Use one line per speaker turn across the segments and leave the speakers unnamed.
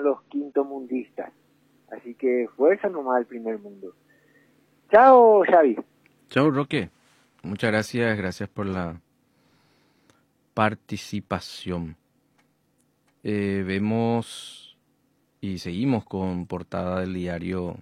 los quintomundistas. Así que fuerza nomás al primer mundo. Chao, Xavi.
Chao, Roque. Muchas gracias, gracias por la participación. Vemos y seguimos con portada del diario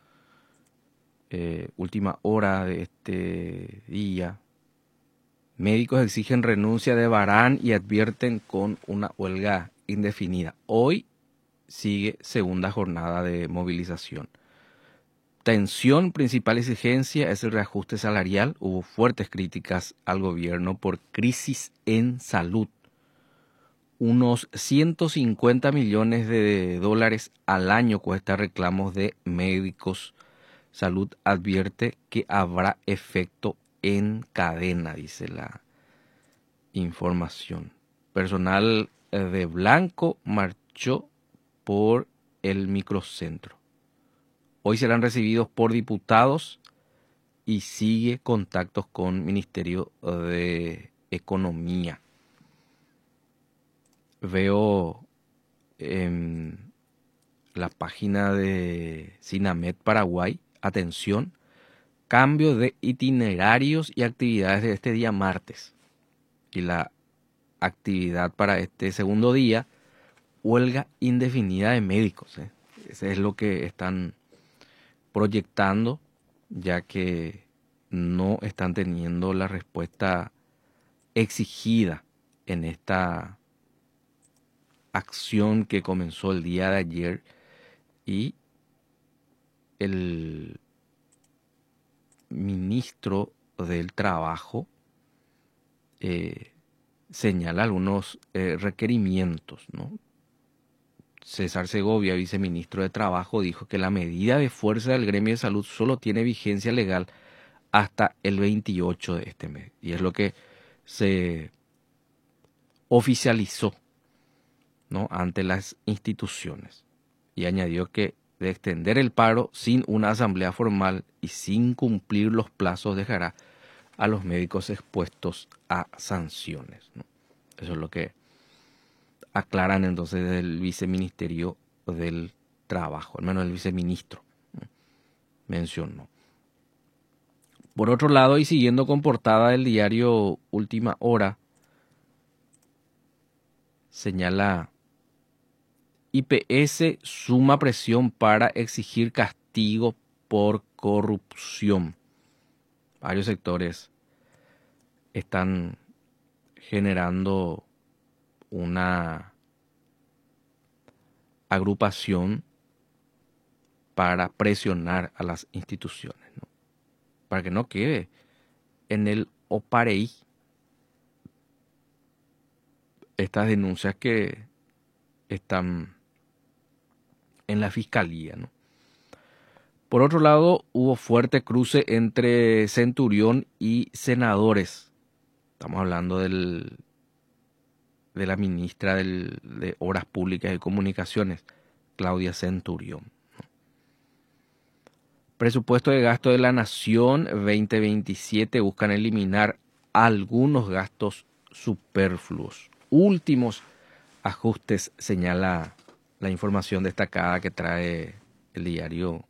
Última Hora de este día. Médicos exigen renuncia de Varane y advierten con una huelga indefinida. Hoy sigue segunda jornada de movilización. Tensión, principal exigencia es el reajuste salarial. Hubo fuertes críticas al gobierno por crisis en salud. Unos 150 millones de dólares al año cuesta reclamos de médicos. Salud advierte que habrá efecto en cadena, dice la información. Personal de blanco marchó por el microcentro. Hoy serán recibidos por diputados y sigue contactos con Ministerio de Economía. Veo en la página de Sinamed Paraguay, atención, cambio de itinerarios y actividades de este día martes. Y la actividad para este segundo día, huelga indefinida de médicos. Ese es lo que están proyectando, ya que no están teniendo la respuesta exigida en esta acción que comenzó el día de ayer, y el ministro del Trabajo señala algunos requerimientos, ¿no? César Segovia, viceministro de Trabajo, dijo que la medida de fuerza del gremio de salud solo tiene vigencia legal hasta el 28 de este mes. Y es lo que se oficializó, ¿no?, ante las instituciones. Y añadió que de extender el paro sin una asamblea formal y sin cumplir los plazos dejará a los médicos expuestos a sanciones, ¿no? Eso es lo que aclaran entonces del viceministerio del Trabajo, al menos el viceministro, ¿no?, mencionó. Por otro lado, y siguiendo con portada del diario Última Hora, señala: IPS suma presión para exigir castigo por corrupción. Varios sectores están generando una agrupación para presionar a las instituciones, ¿no?, para que no quede en el opareí estas denuncias que están en la fiscalía, ¿no? Por otro lado, hubo fuerte cruce entre Centurión y senadores. Estamos hablando de la ministra de Obras Públicas y Comunicaciones, Claudia Centurión. Presupuesto de gasto de la Nación 2027, buscan eliminar algunos gastos superfluos. Últimos ajustes, señala la información destacada que trae el diario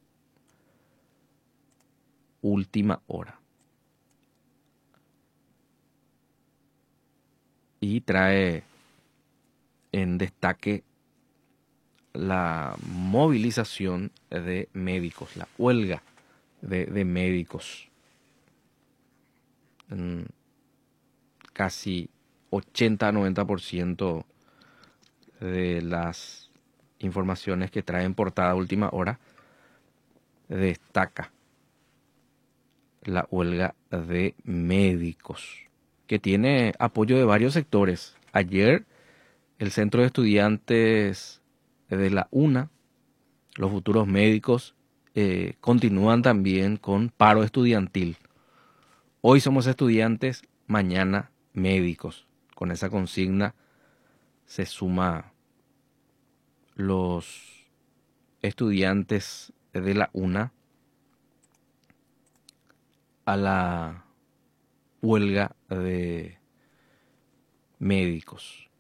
Última Hora. Y trae en destaque la movilización de médicos, la huelga de médicos. Casi 80-90% de las informaciones que trae en portada Última Hora destaca la huelga de médicos, que tiene apoyo de varios sectores. Ayer, el Centro de Estudiantes de la UNA, los futuros médicos, continúan también con paro estudiantil. Hoy somos estudiantes, mañana médicos. Con esa consigna se suma los estudiantes de la UNA a la huelga de médicos.